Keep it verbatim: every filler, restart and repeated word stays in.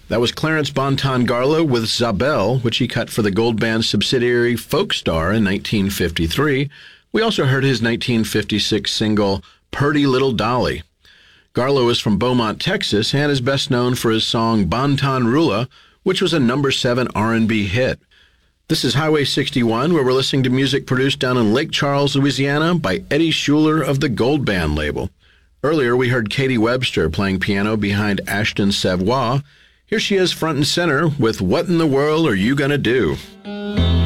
That was Clarence Bonton Garlow with Zabelle, which he cut for the Gold Band subsidiary Folkstar in nineteen fifty-three. We also heard his nineteen fifty-six single, Purty Little Dolly. Garlow is from Beaumont, Texas, and is best known for his song Bon-Ton Roula, which was a number seven R and B hit. This is Highway sixty-one, where we're listening to music produced down in Lake Charles, Louisiana, by Eddie Schuler of the Gold Band label. Earlier, we heard Katie Webster playing piano behind Ashton Savoy. Here she is front and center with What in the World Are You Gonna Do?